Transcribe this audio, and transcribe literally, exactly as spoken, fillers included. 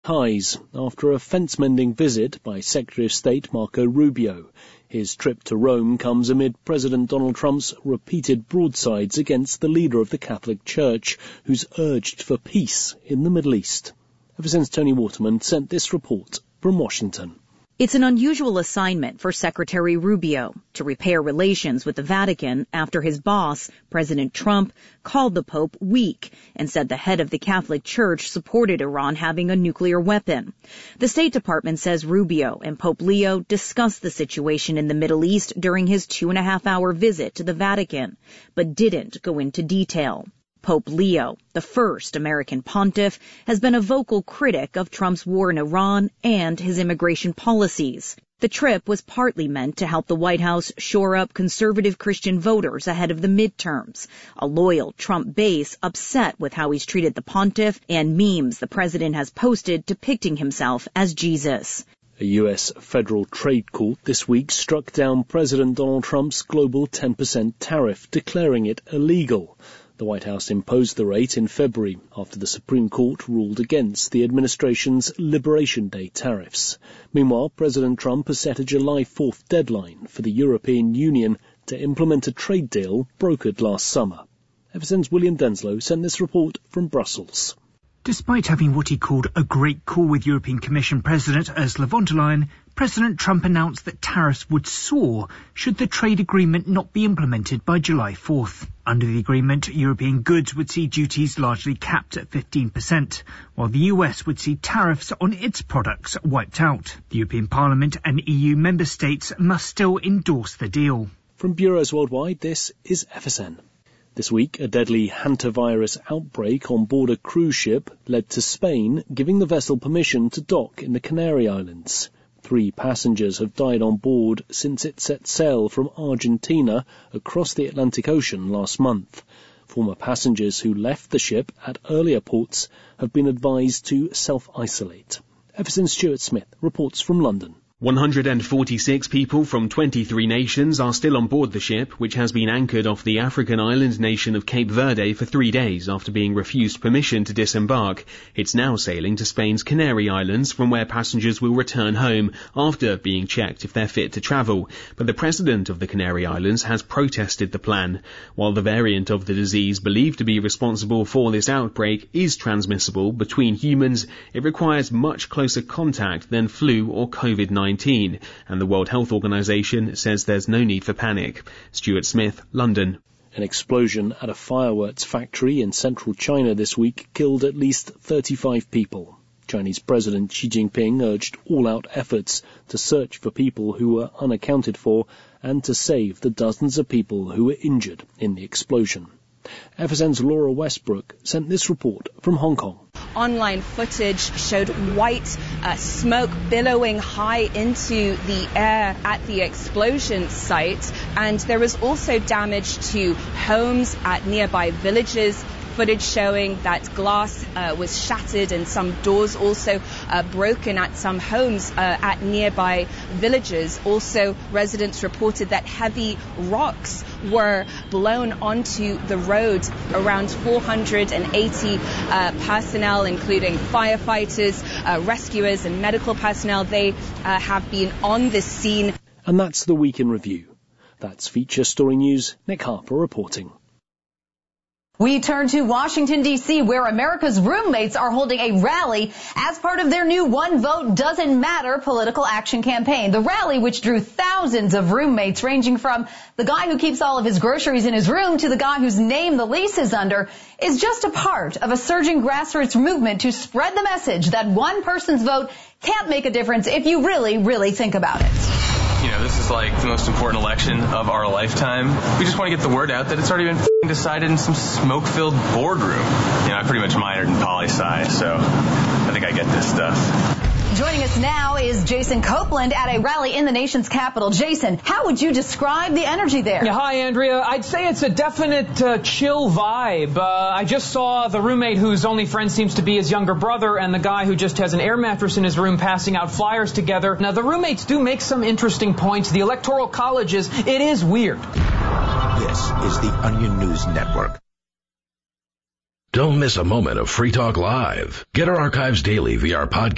highs after a fence-mending visit by Secretary of State Marco Rubio. His trip to Rome comes amid President Donald Trump's repeated broadsides against the leader of the Catholic Church, who's urged for peace in the Middle East. Ever since Tony Waterman sent this report from Washington. It's an unusual assignment for Secretary Rubio to repair relations with the Vatican after his boss, President Trump, called the Pope weak and said the head of the Catholic Church supported Iran having a nuclear weapon. The State Department says Rubio and Pope Leo discussed the situation in the Middle East during his two and a half hour visit to the Vatican, but didn't go into detail. Pope Leo, the first American pontiff, has been a vocal critic of Trump's war in Iran and his immigration policies. The trip was partly meant to help the White House shore up conservative Christian voters ahead of the midterms, a loyal Trump base upset with how he's treated the pontiff and memes the president has posted depicting himself as Jesus. A U S federal trade court this week struck down President Donald Trump's global ten percent tariff, declaring it illegal. The White House imposed the rate in February after the Supreme Court ruled against the administration's Liberation Day tariffs. Meanwhile, President Trump has set a July fourth deadline for the European Union to implement a trade deal brokered last summer. Ever since William Denslow sent this report from Brussels. Despite having what he called a great call with European Commission President Ursula von der Leyen, President Trump announced that tariffs would soar should the trade agreement not be implemented by July fourth. Under the agreement, European goods would see duties largely capped at fifteen percent, while the U S would see tariffs on its products wiped out. The European Parliament and E U member states must still endorse the deal. From Bureaus Worldwide, this is F S N. This week, a deadly hantavirus outbreak on board a cruise ship led to Spain giving the vessel permission to dock in the Canary Islands. Three passengers have died on board since it set sail from Argentina across the Atlantic Ocean last month. Former passengers who left the ship at earlier ports have been advised to self-isolate. Ever since Stuart Smith reports from London. one hundred forty-six people from twenty-three nations are still on board the ship, which has been anchored off the African island nation of Cape Verde for three days after being refused permission to disembark. It's now sailing to Spain's Canary Islands, from where passengers will return home after being checked if they're fit to travel. But the president of the Canary Islands has protested the plan. While the variant of the disease believed to be responsible for this outbreak is transmissible between humans, it requires much closer contact than flu or COVID nineteen. And the World Health Organization says there's no need for panic. Stuart Smith, London. An explosion at a fireworks factory in central China this week killed at least thirty-five people. Chinese President Xi Jinping urged all-out efforts to search for people who were unaccounted for and to save the dozens of people who were injured in the explosion. F S N's Laura Westbrook sent this report from Hong Kong. Online footage showed white uh, smoke billowing high into the air at the explosion site, and there was also damage to homes at nearby villages. Footage showing that glass uh, was shattered and some doors also uh, broken at some homes uh, at nearby villages. Also, residents reported that heavy rocks were blown onto the road. Around four hundred eighty uh, personnel, including firefighters, uh, rescuers and medical personnel, they uh, have been on this scene. And that's the Week in Review. That's Feature Story News. Nick Harper reporting. We turn to Washington, D C, where America's Roommates are holding a rally as part of their new One Vote Doesn't Matter political action campaign. The rally, which drew thousands of roommates, ranging from the guy who keeps all of his groceries in his room to the guy whose name the lease is under, is just a part of a surging grassroots movement to spread the message that one person's vote can't make a difference if you really, really think about it. You know, this is like the most important election of our lifetime. We just want to get the word out that it's already been f***ing decided in some smoke-filled boardroom. You know, I pretty much minored in poli-sci, so I think I get this stuff. Joining us now is Jason Copeland at a rally in the nation's capital. Jason, how would you describe the energy there? Yeah, hi, Andrea. I'd say it's a definite uh, chill vibe. Uh, I just saw the roommate whose only friend seems to be his younger brother and the guy who just has an air mattress in his room passing out flyers together. Now, the roommates do make some interesting points. The Electoral College is, it is weird. This is the Onion News Network. Don't miss a moment of Free Talk Live. Get our archives daily via our podcast.